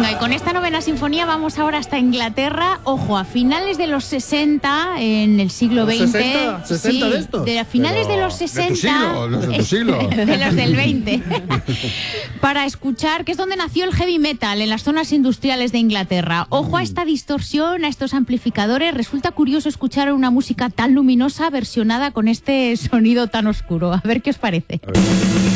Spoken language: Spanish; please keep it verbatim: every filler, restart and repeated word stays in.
Venga, y con esta novena sinfonía vamos ahora hasta Inglaterra. Ojo, a finales de los sesenta, en el siglo veinte. ¿sesenta? ¿sesenta sí, de esto? De a finales Pero de los sesenta. ¿de tu siglo? ¿Los de tu siglo? De los del veinte. Para escuchar, que es donde nació el heavy metal, en las zonas industriales de Inglaterra. Ojo a esta distorsión, a estos amplificadores. Resulta curioso escuchar una música tan luminosa versionada con este sonido tan oscuro. A ver qué os parece. A ver.